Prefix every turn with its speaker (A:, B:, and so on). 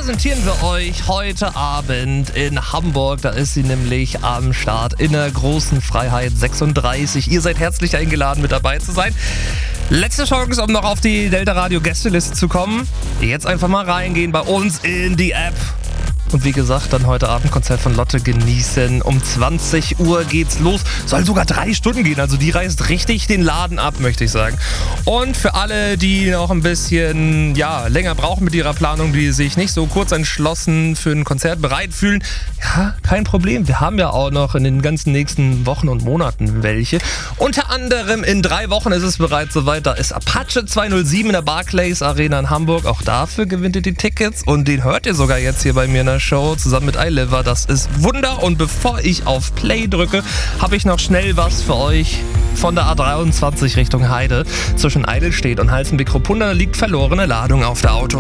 A: präsentieren wir euch heute Abend in Hamburg. Da ist sie nämlich am Start in der großen Freiheit 36. Ihr seid herzlich eingeladen, mit dabei zu sein. Letzte Chance, um noch auf die Delta Radio Gästeliste zu kommen. Jetzt einfach mal reingehen bei uns in die App. Und wie gesagt, dann heute Abend Konzert von Lotte genießen. Um 20 Uhr geht's los. Soll sogar 3 Stunden gehen. Also die reißt richtig den Laden ab, möchte ich sagen. Und für alle, die noch ein bisschen länger brauchen mit ihrer Planung, die sich nicht so kurz entschlossen für ein Konzert bereit fühlen, ja, kein Problem. Wir haben ja auch noch in den ganzen nächsten Wochen und Monaten welche. Unter anderem in 3 Wochen ist es bereits soweit. Da ist Apache 207 in der Barclays Arena in Hamburg. Auch dafür gewinnt ihr die Tickets. Und den hört ihr sogar jetzt hier bei mir in der Show zusammen mit iLiver. Das ist Wunder. Und bevor ich auf Play drücke, habe ich noch schnell was für euch von der A23 Richtung Heide. Zwischen Eidelstedt und Halstenbek-Ruppunda liegt verlorene Ladung auf der Auto.